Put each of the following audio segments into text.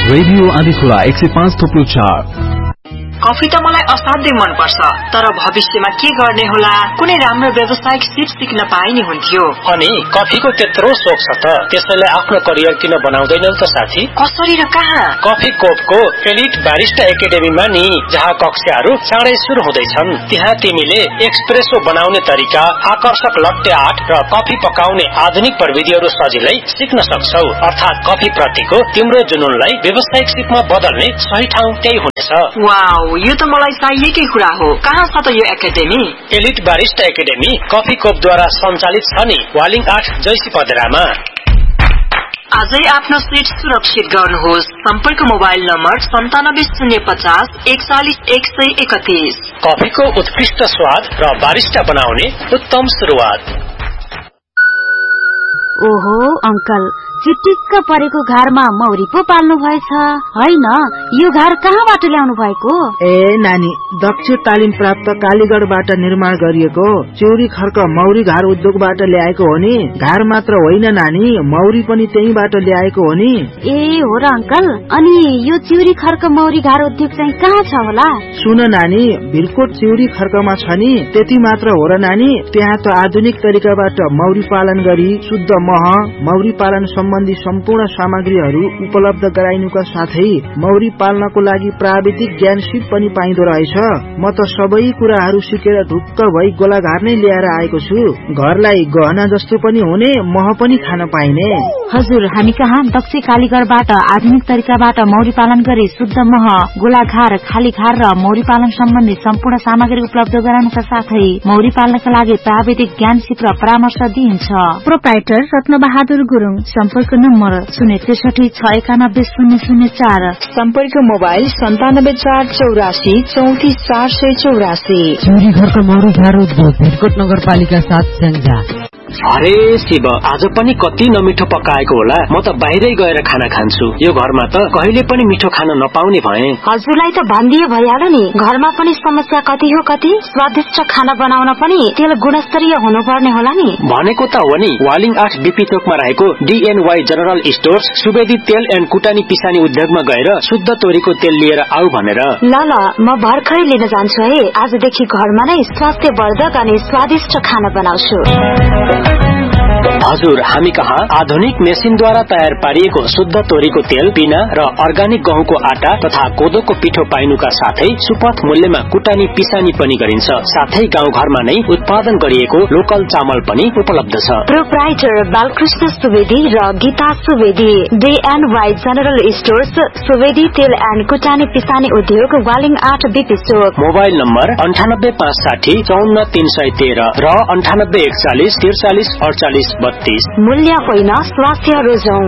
Radio आदिखुला 105.4। Coffee त मलाई असाध्यै मन पर्छ, तर भविष्यमा के गर्ने होला, कुनै राम्रो व्यावसायिक सिप सिक्न पाए नि हुन्थ्यो। अनि कफीको त्यत्रो सोख छ त त्यसैले आफ्नो करियर किन बनाउँदैनौ त साथी? कसरी र कहाँ? कफी कोपको एलिट बारिस्टा एकेडेमीमा नि, जहाँ कक्षाहरू चाँडै सुरु हुँदैछन्। त्यहाँ तिमीले एक्सप्रेसो बनाउने तरिका, आकर्षक लट्टे आर्ट र कफी पकाउने आधुनिक प्रविधिहरू सजिलै सिक्न सक्छौ। अर्थात् कफी प्रतिको तिम्रो जुनूनलाई व्यावसायिक सिपमा बदल्ने सही ठाउँ त्यही हुनेछ। वाउ, यो त मलाई चाहिएकै कुरा हो। कहाँ छ त यो academy? Elite barista academy coffee कोपद्वारा सञ्चालित छ नि, वालिङ 8 जैसी पदरामा। आजै आफ्नो सिट सुरक्षित गर्नुहोस्। सम्पर्क मोबाइल नम्बर 9750 41 131। कफीको उत्कृष्ट स्वाद र बारिस्टा बनाउने उत्तम सुरुवात। ओहो अंकल, चिटिक्क परेको घरमा मौरी पो पाल्नु भएछ हैन? यो घर कहाँबाट ल्याउनु भएको? ए नानी, दक्ष तालिम प्राप्त कालीगढबाट निर्माण गरिएको चिउरी खर्क मौरी घर उद्योगबाट ल्याएको हो नि। घर मात्र होइन नानी, मौरी पनि त्यहीबाट ल्याएको हो नि। ए हो र अंकल, अनि यो चिउरी खर्क मौरी घर उद्योग चाहिँ कहाँ छ होला? सुन नानी, भिरकोट चिउरी खर्कमा छ नि। त्यति मात्र हो र नानी, त्यहाँ त आधुनिक तरिकाबाट मौरी पालन गरी शुद्ध मह, मौरी पालन सम्बन्धी सम्पूर्ण सामग्रीहरू उपलब्ध गराइनुका साथै मौरी पाल्नको लागि प्राविधिक ज्ञान सिप पनि पाइदो रहेछ। म त सबै कुराहरू सिकेर ढुक्क भई गोलाघार नै ल्याएर आएको छु। घरलाई गहना जस्तो पनि हुने, मह पनि खान पाइने। हजुर, हामी कहाँ दक्ष कालीगढबाट आधुनिक तरिकाबाट मौरी पालन गरी शुद्ध मह, गोलाघार, खालीघार र मौरी पालन सम्बन्धी सम्पूर्ण सामग्री उपलब्ध गराउनका साथै मौरी पाल्नका लागि प्राविधिक ज्ञान सिप र परामर्श दिइन्छ। प्रोप्राइटर रत्नबहादुर गुरुङ। सम्पर्क नम्बर 063 691 004। सम्पर्क मोबाइल 97 484 34 484। चिउरी घरको मौरी घर उद्योग, भिरकोट नगरपालिका 7 स्याङ्जा। अरे शिव, आज पनि कति नमिठो पकाएको होला। म त बाहिरै गएर खाना खान्छु। यो घरमा त कहिले पनि मिठो खाना नपाउने भए। हजुरलाई त भनिदिए भइहाल्यो नि, घरमा पनि समस्या कति हो कति। स्वादिष्ट खाना बनाउन पनि तेल गुणस्तरीय हुनुपर्ने होला नि। भनेको त हो नि, वालिङ 8 बीपी चोकमा रहेको DNY जनरल स्टोर्स सुवेदी तेल एन्ड कुटानी पिसानी उद्योगमा गएर शुद्ध तोरीको तेल लिएर आऊ भनेर। ल म भर्खरै लिन जान्छु है। आजदेखि घरमा नै स्वास्थ्यवर्धक अनि स्वादिष्ट खाना बनाउँछु। हजुर, हामी कहाँ आधुनिक मेसिनद्वारा तयार पारिएको शुद्ध तोरीको तेल, पिना र अर्गानिक गहुँको आटा तथा कोदोको पिठो पाइनुका साथै सुपथ मूल्यमा कुटानी पिसानी पनि गरिन्छ। साथै गाउँघरमा नै उत्पादन गरिएको लोकल चामल पनि उपलब्ध छ। प्रोप्राइटर बालकृष्ण सुवेदी र Gita Subedi, DNY general stores, Subedi तेल एन्ड कुटानी पिसानी उद्योग, वालिङ 8 बीपी चोक। मोबाइल नम्बर 98 560 54 313 र 98 41 43 48 32। मूल्य होइन, स्वास्थ्य रोजौं।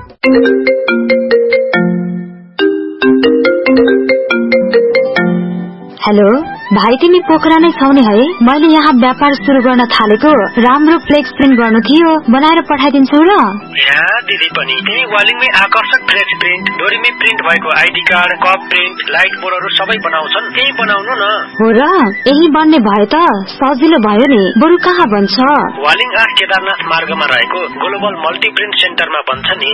हेलो भाइ, तिमी पोखरा नै छौ नि है? मैले यहाँ व्यापार सुरु गर्न थालेको राम्रो फ्लेक्स प्रिन्ट गर्नु थियो, बनाएर पठाइदिन्छौ र? यहाँ दिदी पनि तिमी वालिङमै आकर्षक फ्लेक्स प्रिन्ट, डोरीमै प्रिन्ट भएको ID card, cup print, light बोर्डहरू सबै बनाउँछन्। त्यही बनाउनु न। हो र? यही बन्ने भए त सजिलो भयो नि। बरु कहाँ बन्छ? वालिङ 8 केदारनाथ मार्गमा रहेको ग्लोबल मल्टी प्रिन्ट सेन्टरमा बन्छ नि।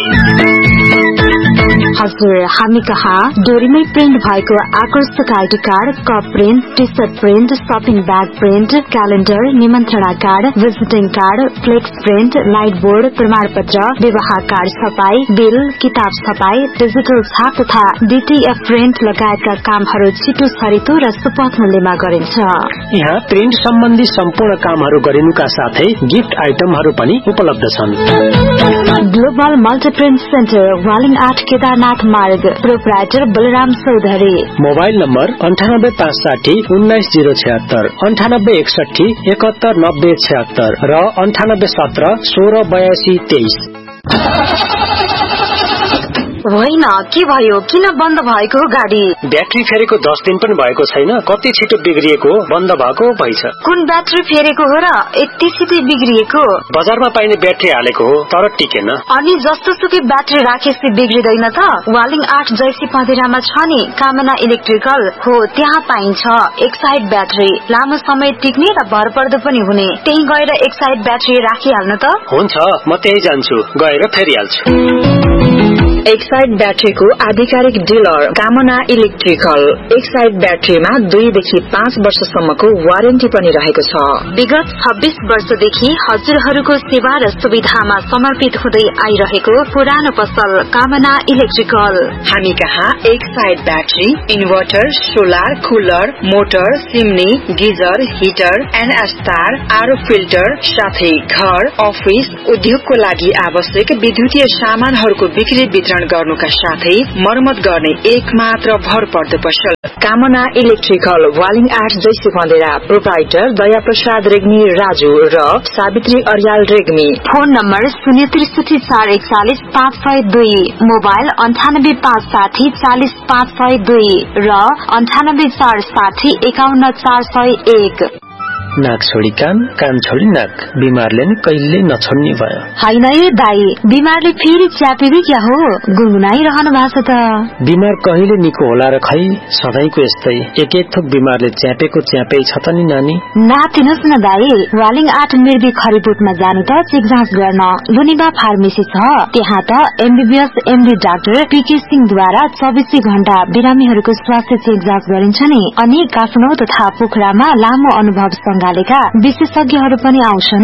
हजुर, हामी कहाँ डोरीमै प्रिन्ट भएको आकर्षक ID card, cup print, T-shirt print, shopping bag print, calendar, निमन्त्रणा card, visiting card, flex print, light board, प्रमाण पत्र, विवाह कार्ड छपाई, बिल, किताब छपाई, डिजिटल छाप तथा DTF प्रिन्ट लगायतका कामहरू छिटो छरितो र सुपथ मूल्यमा गरिन्छ। यहाँ प्रिन्ट सम्बन्धी सम्पूर्ण कामहरू गरिनुका साथै गिफ्ट आइटमहरू पनि उपलब्ध छन्। ग्लोबल मल्टीप्रिन्ट सेन्टर, वालिङ 8 केदारनाथ मार्ग। Proprietor Balram Chaudhary. Mobile number 98 560 19 076, 98 61 71 90 76 र 98 17 16 82 23। होइन, के भयो? किन बन्द भएको गाडी? ब्याट्री फेरेको 10 दिन पनि भएको छैन। कति छिटो बिग्रिएको, बन्द भएको भइछ। कुन ब्याट्री फेरेको हो र यति छिटो बिग्रिएको? बजारमा पाइने ब्याट्री हालेको हो, तर टिकेन। अनि जस्तो सुकै ब्याट्री राखेपछि बिग्रिदैन त? वालिङ 8 जैसी पँधेरामा छ नि कामना इलेक्ट्रिकल हो, त्यहाँ पाइन्छ एक साइड ब्याट्री, लामो समय टिक्ने र भरपर्दो पनि हुने। त्यही गएर एक साइड ब्याट्री राखिहाल्नु त। हुन्छ, म त्यही जान्छु, गएर फेरिहाल्छु। एक्साइड ब्याट्रीको आधिकारिक डिलर कामना इलेक्ट्रिकल। एक्साइड ब्याट्रीमा 2 देखि 5 वर्षसम्मको वारेन्टी पनि रहेको छ। विगत 26 वर्षदेखि हजुरहरूको सेवा र सुविधामा समर्पित हुँदै आइरहेको पुरानो पसल कामना इलेक्ट्रिकल। हामी कहाँ Exide battery, inverter, solar, cooler, motor, chimney, geyser, heater, एनएसतार, आरो फिल्टर साथै घर, अफिस, उद्योगको लागि आवश्यक विद्युतीय सामानहरूको बिक्री वितरण गर्नुका साथै मर्मत गर्ने एकमात्र भरपर्दो पसल कामना इलेक्ट्रिकल। वालिङ 8 जैसी बन्देरा। प्रोप्राइटर दया प्रसाद रेग्मी राजु र Savitri Aryal Regmi. Phone number 063414502, mobile 9856040502 र 9846051401। नाक छोडी कान, कान छोडी नाक, बिमारले नि कहिले नछोड्ने भयो। हैन ए दाई, बिमारले फेरि च्यापेको क्या हो? गुनगुनाइरहनु भएको छ त। बिमार कहिले निको होला र खै, सधैँको यस्तै एक थोक बिमारले च्यापेको च्यापै छ त नि नानी। नातिनुस् न दाई, वालिङ 8 मिर्दी खरिबुटमा जानु त चेक जाँच गर्न लुनिबा फार्मेसी छ। त्यहाँ त एमबीबीएस एमडी डाक्टर पीके सिंहद्वारा 24 घण्टा बिरामीहरूको स्वास्थ्य चेक जाँच गरिन्छ नि। अनि काठमाडौँ तथा पोखरामा लामो अनुभव संगालेका विशेषज्ञहरू पनि आउँछन्।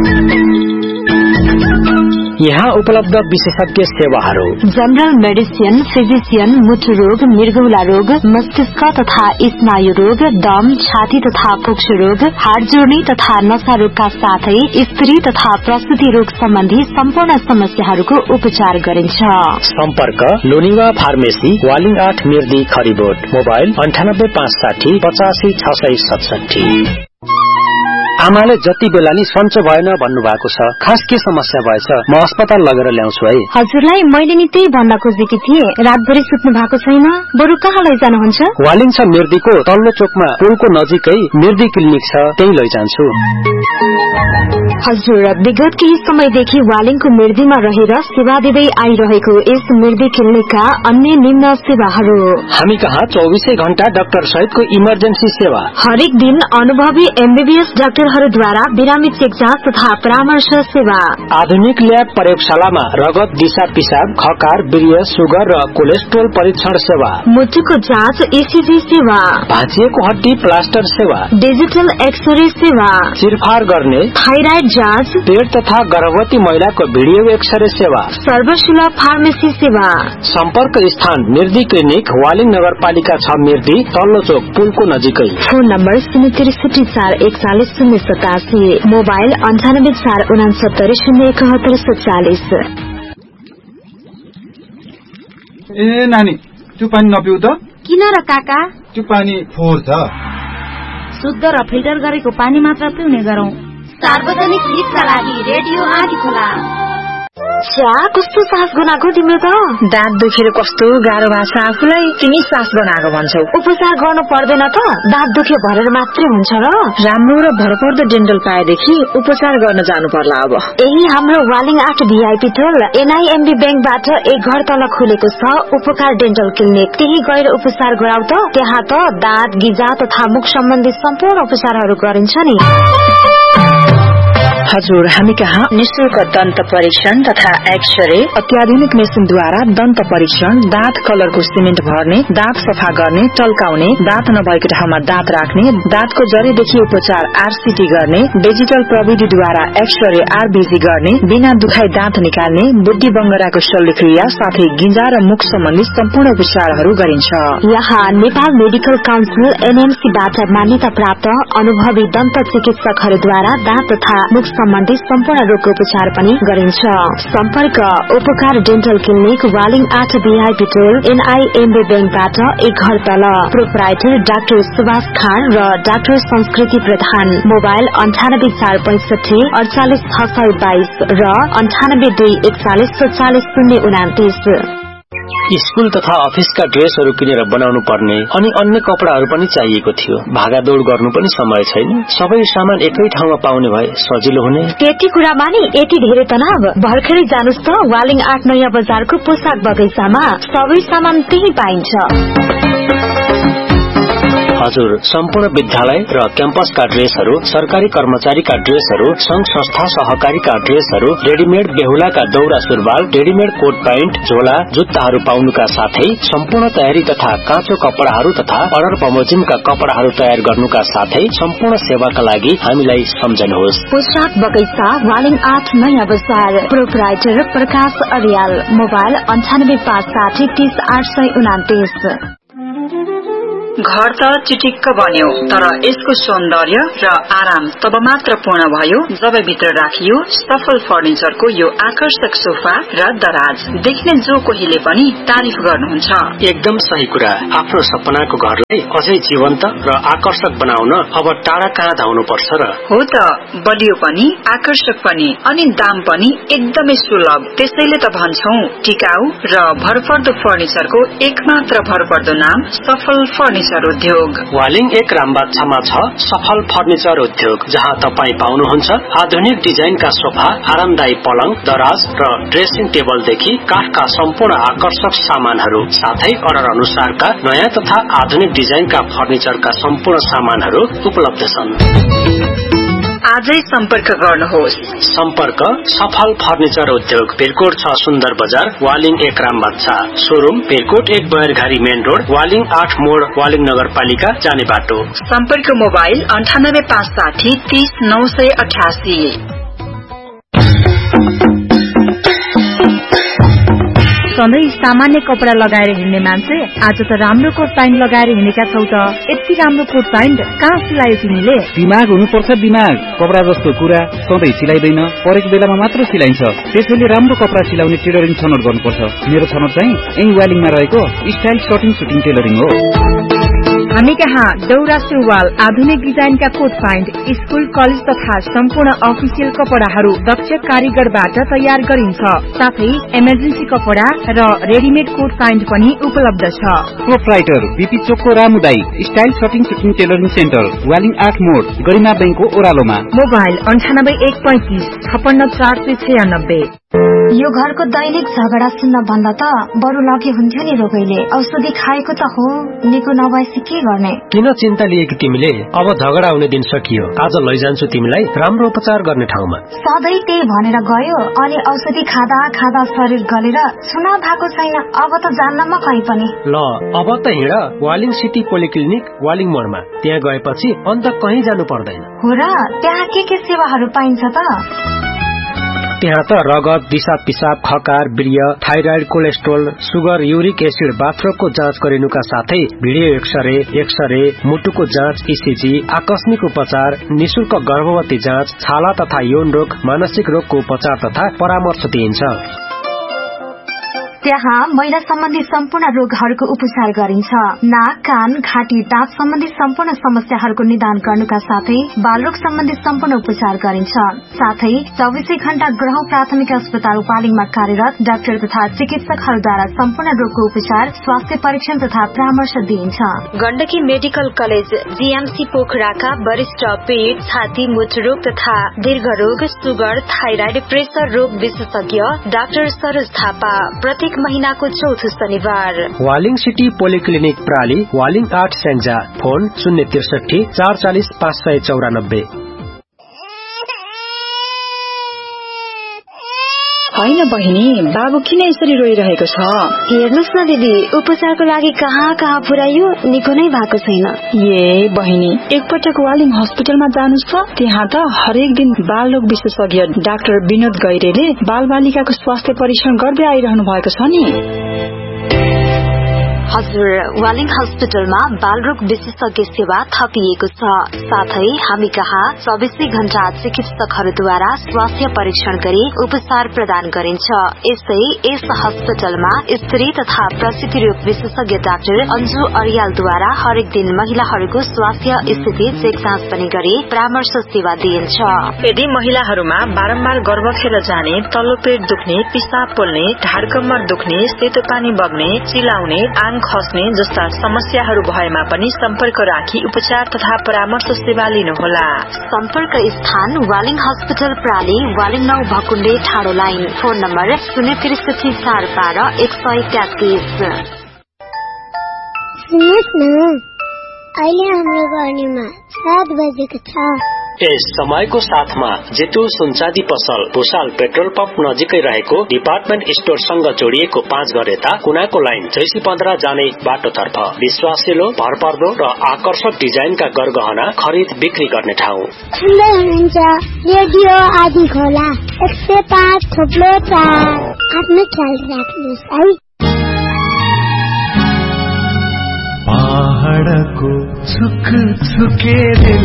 यहाँ उपलब्ध विशेषज्ञ सेवाहरू: जनरल मेडिसिन, फिजिशियन, मुटु रोग, मृगौला रोग, मस्तिष्क तथा स्नायु रोग, दम, छाती तथा पुक्ष रोग, हाड जोड्ने तथा नशा रोगका साथै स्त्री तथा प्रसूति रोग सम्बन्धी सम्पूर्ण समस्याहरूको उपचार गरिन्छ। सम्पर्क लोनिवा फार्मेसी, वालिङ 8 मिर्दी खरिबोट। मोबाइल 9856 85 667। आमाले जति बेला नि सन्चो भएन भन्नु भएको छ, खास के समस्या भएछ? म अस्पताल लगेर ल्याउँछु है। हजुरलाई मैले नि त्यही भन्न खोजेकी थिए। रातभरि सुत्नु भएको छैन, बरु कहाँ लैजानुहुन्छ? वालिङ छ मिर्दीको तल्लो चोकमा पुलको नजिकै मिर्दी क्लिनिक छ, त्यही लैजान्छु। हजुर, विगत केही समयदेखि वालिङको मिर्दीमा रहेर सेवा दिँदै आइरहेको यस मिर्दी क्लिनिकका अन्य निम्न सेवाहरू: हामी कहाँ 24 घण्टा डाक्टर सहितको इमर्जेन्सी सेवा। हरेक दिन अनुभवी एमबीबीएस डाक्टरहरूद्वारा बिरामी चेक जाँच तथा परामर्श सेवा। आधुनिक ल्याब प्रयोगशालामा रगत, दिशा पिसाब, खकार, वीर्य, सुगर र कोलेस्ट्रोल परीक्षण सेवा। मुटुको जाँच, ईसीजी सेवा। भाँचिएको हड्डी प्लास्टर सेवा। डिजिटल एक्सरे सेवा। चिरफार गर्ने थाइराइड जाँच, पेट तथा गर्भवती महिलाको भिडियो एक्सरे सेवा। सर्वसुलभ फार्मेसी सेवा। सम्पर्क स्थान मिर्दी क्लिनिक, वालिङ नगरपालिका 6 मिर्दी, तल्लो चोक पुलको नजिकै। Phone number 063414087, mobile 984669707140। ए नानी, त्यो पानी नपिउ त। किन र काका? त्यो पानी फोहोर छ। शुद्ध र फिल्टर गरेको पानी मात्र पिउने गरौँ। सार्वजनिक हितका लागि रेडियो आँधीखोला। कस्तो सास गनाएको तिम्रो त? दाँत दुखेर कस्तो गाह्रो भएको छ आफूलाई, तिमी सास गनाएको भन्छौ। उपचार गर्नु पर्दैन त? दाँत दुखे भरेर मात्रै हुन्छ र? राम्रो र भरपर्दो डेन्टल पाएदेखि उपचार गर्न जानु पर्ला अब। यही हाम्रो वालिङ 8 भिआइपी टोल एनआईएमबी बैंकबाट एक घर तल खुलेको छ उपकार डेन्टल क्लिनिक। त्यही गएर उपचार गराउ त। त्यहाँ त दाँत, गिजा तथा मुख सम्बन्धी सम्पूर्ण उपचारहरू गरिन्छ नि। हजुर, हामी कहाँ निशुल्क दन्त परीक्षण तथा एक्सरे, अत्याधुनिक मेसिनद्वारा दन्त परीक्षण, दाँत कलरको सिमेन्ट भर्ने, दाँत सफा गर्ने, टल्काउने, दाँत नभएको ठाउँमा दाँत राख्ने, दाँतको जरीदेखि उपचार आरसीटी गर्ने, डिजिटल प्रविधिद्वारा एक्सरे आरबीजी गर्ने, बिना दुखाइ दाँत निकाल्ने, बुद्धि बङ्गराको शल्यक्रिया साथै गिजा र मुख सम्बन्धी सम्पूर्ण उपचारहरू गरिन्छ। यहाँ नेपाल मेडिकल काउन्सिल एनएमसीबाट मान्यता प्राप्त अनुभवी दन्त चिकित्सकहरूद्वारा दाँत तथा मुख सम्बन्धी सम्पूर्ण रोगको उपचार पनि गरिन्छ। सम्पर्क उपकार डेन्टल क्लिनिक, वालिङ 8 भिआइपी टोल एनआईएमबी बैंकबाट एक घर तल। प्रोप्राइटर डाक्टर सुभाष खान र डाक्टर संस्कृति प्रधान। मोबाइल 9845 486622 र 9821404029। स्कूल तथा अफिसका ड्रेसहरू किनेर बनाउनु पर्ने अनि अन्य कपडाहरू पनि चाहिएको थियो। भागादौड़ गर्नु पनि समय छैन। सबै सामान एकै ठाउँमा पाउने भए सजिलो हुने। त्यति कुरामा नि यति धेरै तनाव? भर्खरै जानुस् त वालिङ 8 नयाँ बजारको पोसाक बगैँचामा। सबै सामान त्यही पाइन्छ। हजुर, सम्पूर्ण विद्यालय र क्याम्पसका ड्रेसहरू, सरकारी कर्मचारीका ड्रेसहरू, संघ संस्था सहकारीका ड्रेसहरू, रेडीमेड बेहुलाका दौरा सुरुवाल, रेडीमेड कोट प्यान्ट, झोला, जुत्ताहरू पाउनुका साथै सम्पूर्ण तयारी तथा काँचो कपडाहरू तथा अर्डर बमोजिमका कपडाहरू तयार गर्नुका साथै सम्पूर्ण सेवाका लागि हामीलाई सम्झनुहोस्। पोशाक बगैँचा, वालिङ 8 नयाँ बजार। प्रोपराइटर प्रकाश अर्याल। मोबाइल 9856 30 829। घर त चिटिक्क बन्यो, तर यसको सौन्दर्य र आराम तब मात्र पूर्ण भयो जब भित्र राखियो सफल फर्निचरको यो आकर्षक सोफा र दराज। देख्ने जो कोहीले पनि तारिफ गर्नुहुन्छ। एकदम सही कुरा। आफ्नो सपनाको घरलाई अझै जीवन्त र आकर्षक बनाउन अब टाढा कहाँ धाउनु पर्छ र? हो त, बलियो पनि आकर्षक पनि अनि दाम पनि एकदमै सुलभ। त्यसैले त भन्छौं टिकाउ र भरपर्दो फर्निचरको एकमात्र भरपर्दो नाम सफल फर्निचर उद्योग। वालिङ 1 रामबाछामा छ सफल फर्निचर उद्योग, जहाँ तपाईँ पाउनुहुन्छ आधुनिक डिजाइनका सोफा, आरामदायी पलङ, दराज र ड्रेसिङ टेबलदेखि काठका सम्पूर्ण आकर्षक सामानहरू, साथै अर्डर अनुसारका नयाँ तथा आधुनिक डिजाइनका फर्निचरका सम्पूर्ण सामानहरू उपलब्ध छन्। आजै सम्पर्क गर्नुहोस्। सम्पर्क सफल फर्निचर उद्योग, पेरकोट 6 सुन्दर बजार, Waling 1 रामबाछा। Showroom पेरकोट 1 बयरघारी main road, Waling 8 मोड, वालिङ नगरपालिका जाने बाटो। सम्पर्क मोबाइल 9856 30 988। सधैँ सामान्य कपडा लगाएर हिँड्ने मान्छे आज त राम्रो कोट प्यान्ट लगाएर हिँडेका छौ त। यति राम्रो कोट प्यान्ट कहाँ सिलायो तिमीले? दिमाग हुनुपर्छ, दिमाग। कपडा जस्तो कुरा सधैँ सिलाइदैन, परेको बेलामा मात्र सिलाइन्छ। त्यसैले राम्रो कपडा सिलाउने टेलरिङ छनौट गर्नुपर्छ। मेरो छनौट चाहिँ यही वालिङमा रहेको स्टाइल सर्टिङ सुटिङ टेलरिङ हो। हामी कहाँ दौरा सुरुवाल, आधुनिक डिजाइनका कोट प्यान्ट, स्कूल कलेज तथा सम्पूर्ण अफिसियल कपडाहरू दक्ष कारीगरबाट तयार गरिन्छ। साथै इमर्जेन्सी कपडा र रेडीमेड कोट प्यान्ट पनि उपलब्ध छ। प्रोपराइटर बीपी चोकको रामुदाई, style shirting shooting tailoring centre, Waling 8 मोड, गरिमा बैंकको ओह्रालोमा। मोबाइल 9815 56 496। यो घरको दैनिक झगडा सुन्न भन्दा त बरु लगे हुन्थ्यो नि रोगैले। औषधि खाएको त हो, निको नभएपछि के गर्ने? किन चिन्ता लिएकी तिमीले? अब झगडा हुने दिन सकियो। आज लैजान्छु तिमीलाई राम्रो उपचार गर्ने ठाउँमा। सधैँ त्यही भनेर गयो, अनि औषधि खाँदा खाँदा शरीर गलेर सुना भएको छैन। अब त जान्न म कहीँ पनि। ल अब त हिँड वालिङ सिटी पोलिक्लिनिक, वालिङ मोडमा। त्यहाँ गएपछि अन्त कहीँ जानु पर्दैन। हो र? त्यहाँ के सेवाहरू पाइन्छ त? त्यहाँ त रगत, दिशा पिसाब, खकार, वीर्य, thyroid, cholesterol, sugar, uric acid, बाथरुमको जाँच गरिनुका साथै भिडियो एक्सरे, मुटुको जाँच, इसिजी, आकस्मिक उपचार, निशुल्क गर्भवती जाँच, छाला तथा यौन रोग, मानसिक रोगको उपचार तथा परामर्श दिइन्छ। त्यहाँ महिला सम्बन्धी सम्पूर्ण रोगहरूको उपचार गरिन्छ। नाक, कान, घाँटी, दाँत सम्बन्धी सम्पूर्ण समस्याहरूको निदान गर्नुका साथै बालरोग सम्बन्धी सम्पूर्ण उपचार गरिन्छ। साथै 24 घण्टा ग्रह प्राथमिक अस्पताल वालिङमा कार्यरत डाक्टर तथा चिकित्सकहरूद्वारा सम्पूर्ण रोगको उपचार, स्वास्थ्य परीक्षण तथा परामर्श दिइन्छ। गण्डकी मेडिकल कलेज जीएमसी पोखराका वरिष्ठ पेट, छाती, मूत्ररोग तथा दीर्घरोग, सुगर, थाइराइड, प्रेसर रोग विशेषज्ञ डाक्टर सरोज थापा प्रत्येक महीनाको चौथो शनिबार। Waling city polyclinic प्राली, Waling 8 Syangja. Phone 063 440 594। होइन बहिनी, बाबु किन यसरी रोइरहेको छ? हेर्नुहोस् न दिदी, उपचारको लागि कहाँ पुर्याइयो, निको नै भएको छैन। ए बहिनी, एकपटक वालिङ हस्पिटलमा जानुस् त। त्यहाँ त हरेक दिन बालरोग विशेषज्ञ डाक्टर विनोद गैरेले बाल बालिकाको स्वास्थ्य परीक्षण गर्दै आइरहनु भएको छ नि। हजुर, वालिङ हस्पिटलमा बालरोग विशेषज्ञ सेवा थपिएको छ। साथै हामी कहाँ 24 घण्टा चिकित्सकहरूद्वारा स्वास्थ्य परीक्षण गरी उपचार प्रदान गरिन्छ। यस हस्पिटलमा स्त्री तथा प्रसूति रोग विशेषज्ञ डाक्टर अन्जु अर्यालद्वारा हरेक दिन महिलाहरूको स्वास्थ्य स्थिति चेक जाँच पनि गरी परामर्श सेवा दिइन्छ। यदि महिलाहरूमा बारम्बार गर्भ खेर जाने, तल्लो पेट दुख्ने, पिसाब पोल्ने, ढाड कम्मर दुख्ने, सेतो पानी बग्ने, चिलाउने, आङ खस्ने जस्ता समस्याहरू भएमा पनि सम्पर्क राखी उपचार तथा परामर्श सेवा लिनुहोला। सम्पर्क स्थान वालिङ हस्पिटल प्राली, वालिङ 9 भकुण्डे ठाडो लाइन। Phone number 063 412 133। सुन्नुहोस् न, अहिले हाम्रो गर्नीमा 7 बजेको छ। यस समयको साथमा जेतु सुनचाँदी पसल भुसाल पेट्रोल पम्प नजिकै रहेको डिपार्टमेन्ट स्टोरसँग जोडिएको 5 घर यता कुनाको लाइन 615 जाने बाटोतर्फ विश्वासिलो भरपर्दो र आकर्षक डिजाइनका गरगहना खरिद बिक्री गर्ने ठाउँ। सुन्दै हुनुहुन्छ रेडियो आदि खोला 105.4। आफ्नो ख्याल राख्नुहोस् है। पहाडको छुक छुके दिल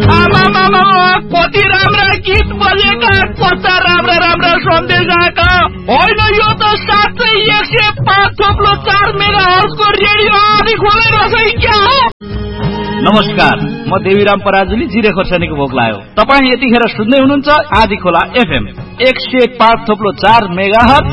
कति राम्रा गीत बजेका, कस्ता राम्रा राम्रा सन्देश आएका। होइन यो त साँच्चै 105.4 मेगाहर्जको रेडियो आदि खोलेर चाहिँ क्या हो। नमस्कार, म देवीराम पराजुली जिरे खोर्सानीको भोक लाग्यो। तपाईँ यतिखेर सुन्दै हुनुहुन्छ आदि खोला FM 105.4 मेगाहर्ज